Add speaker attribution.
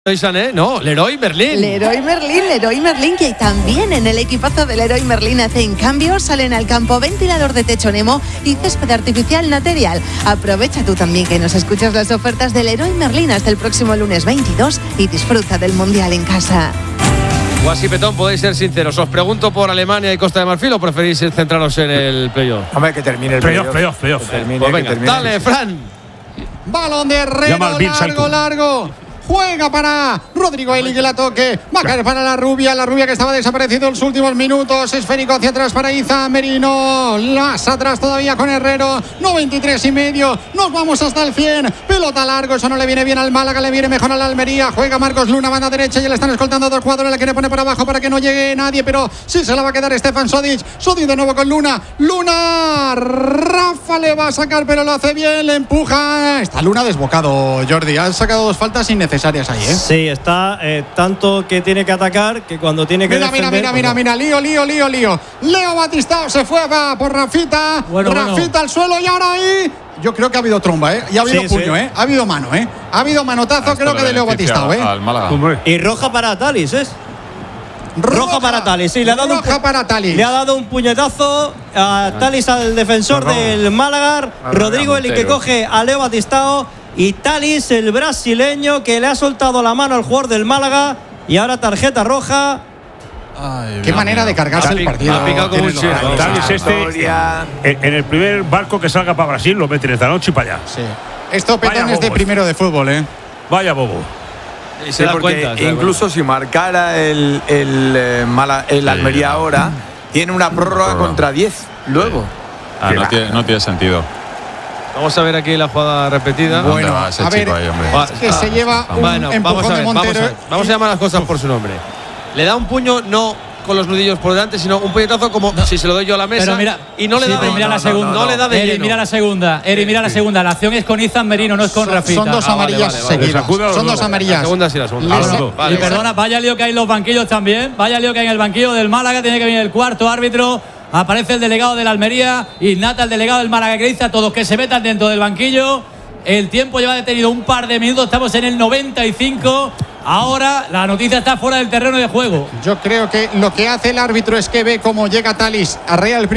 Speaker 1: Sané, no, Leroy Merlin.
Speaker 2: Leroy Merlin, que también en el equipazo de Leroy Merlin hacen cambios, salen al campo ventilador de techo Nemo y césped artificial Material. Aprovecha tú también que nos escuchas las ofertas de Leroy Merlin hasta el próximo lunes 22 y disfruta del Mundial en casa.
Speaker 1: Guasi Petón, podéis ser sinceros. ¿Os pregunto por Alemania y Costa de Marfil o preferís centraros en el playoff?
Speaker 3: Hombre, que termine el playoff.
Speaker 1: Pues venga, dale, Fran.
Speaker 4: Balón de Herrero, largo. Juega para Rodrigo Eli, que la toque. Va a caer para la rubia que estaba desaparecido en los últimos minutos. Esférico hacia atrás para Iza Merino. Las atrás todavía con Herrero. 93,5. Nos vamos hasta el 100. Pelota largo, eso no le viene bien al Málaga, le viene mejor a la Almería. Juega Marcos Luna, banda derecha, y le están escoltando dos jugadores. La quiere poner por abajo para que no llegue nadie, pero sí se la va a quedar Stefan Sodic. Sodic de nuevo con Luna. Rafa le va a sacar, pero lo hace bien. Le empuja. Está Luna desbocado, Jordi. Han sacado dos faltas innecesarias ahí, ¿eh?
Speaker 5: Sí, está tanto que tiene que atacar que cuando tiene que defender.
Speaker 4: Mira, lío. Leo Batistao se fue por Rafita. Rafita al suelo y ahora ahí. Yo creo que ha habido tromba, ¿eh? Y ha habido puño, ¿eh? Ha habido mano, ¿eh? Ha habido manotazo, creo que de Leo Batistao, ¿eh?
Speaker 5: Y roja para Talis, ¿eh? Roja para Talis, sí, le ha dado un puñetazo a Talis, al defensor del Málaga. Rodrigo Eli, que coge a Leo Batistao, y Talis, el brasileño, que le ha soltado la mano al jugador del Málaga, y ahora tarjeta roja.
Speaker 4: Qué manera de cargarse el partido.
Speaker 1: Ha picado como un chino.
Speaker 6: Talis en el primer barco que salga para Brasil lo meten esta noche y para allá.
Speaker 4: Sí. Esto Petón es de primero de fútbol, ¿eh?
Speaker 6: Vaya bobo.
Speaker 1: Y se da cuenta.
Speaker 3: Incluso si marcara el Almería ahora, tiene una prórroga contra 10 luego.
Speaker 7: No tiene sentido.
Speaker 1: Vamos a ver aquí la jugada repetida.
Speaker 3: Bueno,
Speaker 7: a ver,
Speaker 4: es que se lleva un empujón de Montero.
Speaker 1: Vamos a llamar las cosas por su nombre. Le da un puño, no con los nudillos por delante, sino un puñetazo como si se lo doy yo a la mesa.
Speaker 8: Pero mira,
Speaker 1: y no le da de
Speaker 8: mira la segunda.
Speaker 1: No le da de
Speaker 8: Eri, mira la segunda. Mira la segunda. La acción es con Izan Merino, no es con Rafita.
Speaker 4: Son dos amarillas seguidas. Son dos amarillas.
Speaker 1: La segunda sí, la segunda.
Speaker 8: Y perdona, vaya lío que hay en los banquillos también. Vaya lío que hay en el banquillo del Málaga. Tiene que venir el cuarto árbitro. Aparece el delegado de la Almería y Nata, el delegado del Málaga, que dice a todos que se metan dentro del banquillo. El tiempo lleva detenido un par de minutos. Estamos en el 95. Ahora la noticia está fuera del terreno de juego.
Speaker 4: Yo creo que lo que hace el árbitro es que ve cómo llega Talis a Real.